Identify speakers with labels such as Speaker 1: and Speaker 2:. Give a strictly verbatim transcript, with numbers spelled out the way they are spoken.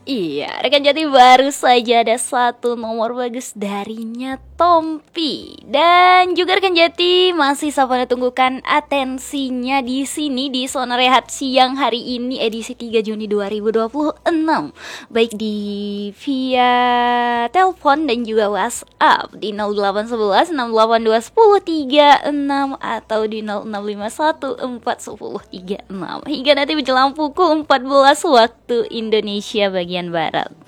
Speaker 1: Iya, rekan Jati baru saja ada satu nomor bagus darinya Tompi. Dan juga rekan Jati masih sama tunggukan atensinya di sini di Zona Rehat siang hari ini edisi tiga Juni dua ribu dua puluh enam. Baik di via telepon dan juga WhatsApp di nol delapan satu satu enam delapan dua nol tiga enam atau di nol enam lima satu empat nol tiga enam hingga nanti menjelang pukul empat belas waktu Indonesia bagian barat.